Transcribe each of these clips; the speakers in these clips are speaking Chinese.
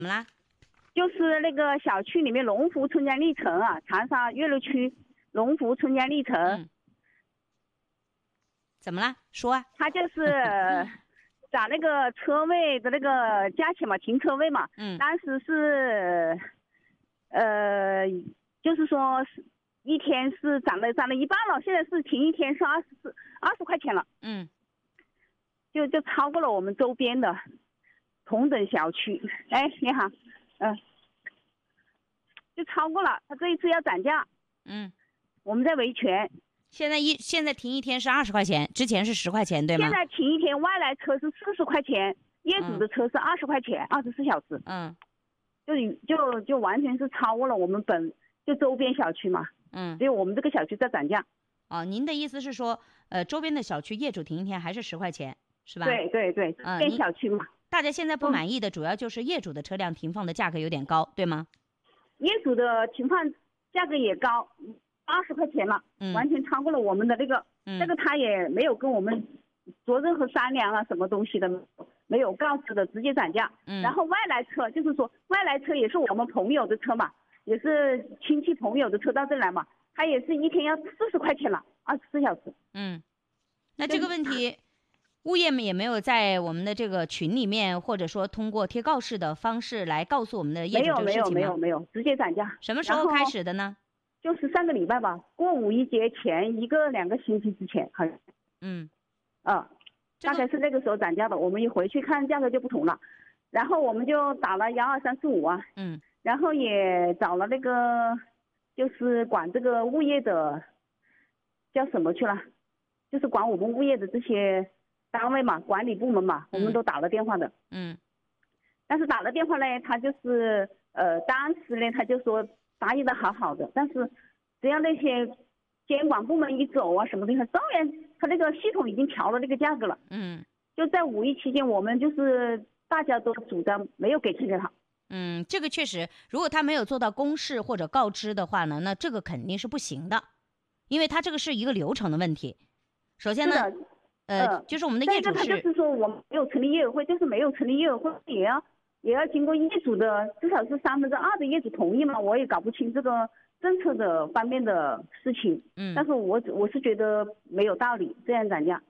怎么啦？ 就是那个小区里面龙湖春江历城啊，长沙岳麓区龙湖春江历城。 怎么了？说啊。 他就是找那个车位的那个价钱嘛，停车位嘛。当时是就是说是一天是涨了一半了，现在是停一天是20块钱了。就超过了我们周边的同等小区。哎，你好。就超过了，他这一次要涨价。我们在维权。 现在停一天是20块钱，之前是10块钱，对吗？ 现在停一天外来车是40块钱，业主的车是20块钱，24小时。就完全是超过了我们就周边小区嘛。只有我们这个小区在涨价。 您的意思是说，周边的小区业主停一天还是10块钱，是吧？ 对，跟小区嘛。 大家现在不满意的主要就是业主的车辆停放的价格有点高，对吗？ 业主的停放价格也高，20块钱了。完全超过了我们的那个。这个他也没有跟我们做任何商量啊，什么东西的没有告知的，直接涨价。然后外来车就是说外来车也是我们朋友的车嘛，也是亲戚朋友的车到这来嘛，他也是一天要40块钱了，24小时。 那这个问题物业们也没有在我们的这个群里面，或者说通过贴告示的方式来告诉我们的业主这个事情吗？ 没有，直接涨价。 什么时候开始的呢？ 就是上个礼拜吧，过五一节前1个2个星期之前好像。大概是那个时候涨价的。我们一回去看价格就不同了，然后我们就打了12345啊。然后也找了那个就是管这个物业的叫什么去了，就是管我们物业的这些单位嘛，管理部门嘛，我们都打了电话的。但是打了电话呢，他就是当时呢他就说答应的好的，但是只要那些监管部门一走啊什么的，照样他那个系统已经调了那个价格了。就在五一期间，我们就是大家都主张没有给钱给他。 这个确实，如果他没有做到公示或者告知的话呢，那这个肯定是不行的，因为他这个是一个流程的问题。首先呢，就是我们的业主他就是说我没有成立业委会，就是没有成立业委会也要经过业主的至少是2/3的业主同意嘛，我也搞不清这个政策的方面的事情。但是我是觉得没有道理这样涨价。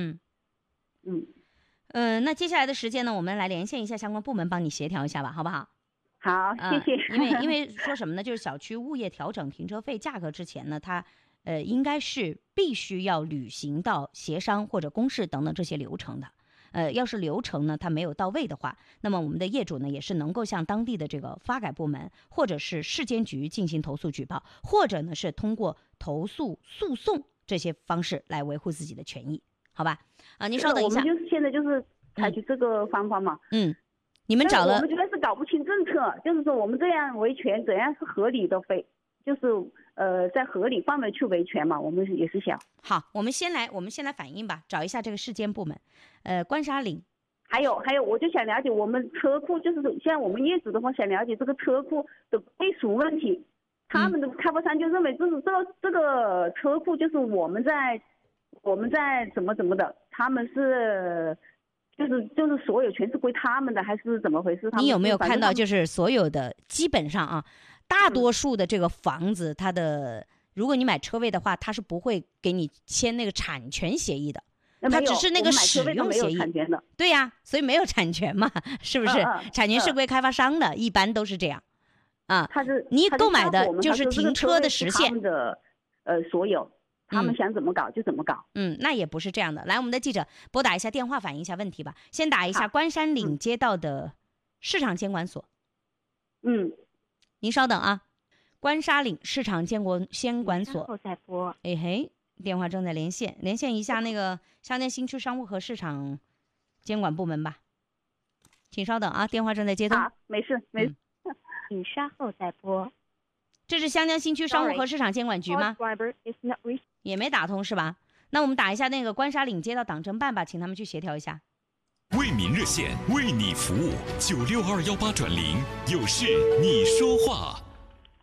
那接下来的时间呢，我们来连线一下相关部门，帮你协调一下吧，好不好？ 好，谢谢。 因为说什么呢？就是小区物业调整停车费价格之前呢，它应该是必须要履行到协商或者公示等等这些流程的。要是流程呢它没有到位的话，那么我们的业主呢也是能够向当地的这个发改部门或者是市监局进行投诉举报，或者呢是通过投诉诉讼这些方式来维护自己的权益，好吧？您稍等一下。 我们就是现在就是采取这个方法嘛。 你们找了， 我们觉得是搞不清政策，就是说我们这样维权怎样是合理的费，就是在合理范围去维权嘛，我们也是想。 好，我们先来反映吧，找一下这个市监部门，关沙岭。 还有，我就想了解我们车库，就是像我们业主的话，想了解这个车库的归属问题。他们的开发商就认为就是这个车库就是我们在怎么的，他们是就是所有权是归他们的，还是怎么回事？ 你有没有看到就是所有的基本上啊，大多数的这个房子，它的如果你买车位的话，它是不会给你签那个产权协议的，它只是那个使用协议。对呀，所以没有产权嘛，是不是？产权是归开发商的，一般都是这样。你购买的就是停车的实现的所有。他们想怎么搞就怎么搞。 那也不是这样的。来，我们的记者拨打一下电话反映一下问题吧。先打一下关山岭街道的市场监管所。您稍等啊。关沙岭市场监管所。 后再拨。 电话正在连线一下那个湘江新区商务和市场监管部门吧。请稍等啊，电话正在接通。 好，没事。 请稍后再拨。 这是湘江新区商务和市场监管局吗？也没打通是吧？那我们打一下那个关沙岭街道党政办吧，请他们去协调一下。 为民热线，为你服务，96218转0，有事你说话。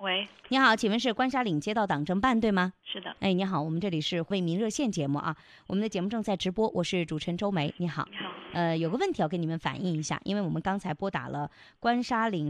喂， 你好，请问是关沙岭街道党政办对吗？ 是的。 哎，你好，我们这里是为民热线节目啊，我们的节目正在直播，我是主持人周梅，你好。 你好。 有个问题要跟你们反映一下，因为我们刚才拨打了关沙岭